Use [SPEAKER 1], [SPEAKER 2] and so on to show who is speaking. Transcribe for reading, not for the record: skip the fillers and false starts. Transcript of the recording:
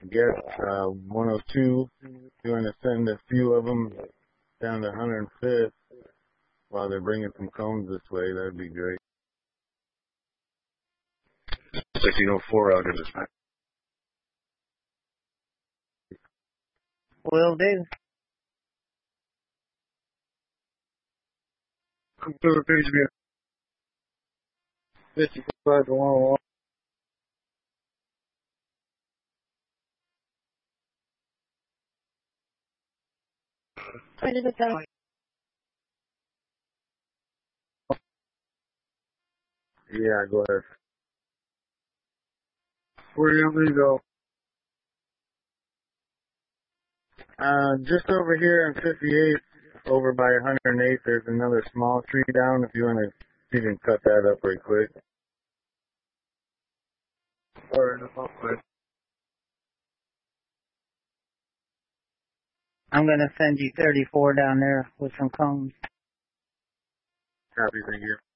[SPEAKER 1] guess 102. You want to send a few of them down to 105th while they're bringing some cones this way. That'd be great. 1604 out of this.
[SPEAKER 2] Will do.
[SPEAKER 1] Come to the page again. 55 to 101.
[SPEAKER 2] Right at the top.
[SPEAKER 1] Yeah, go ahead. Where do you want me to go? Just over here on 58th, over by 108th, there's another small tree down. If you want to, you can cut that up right quick. Or up quick.
[SPEAKER 2] I'm going to send you 34 down there with some cones.
[SPEAKER 1] Copy, thank you.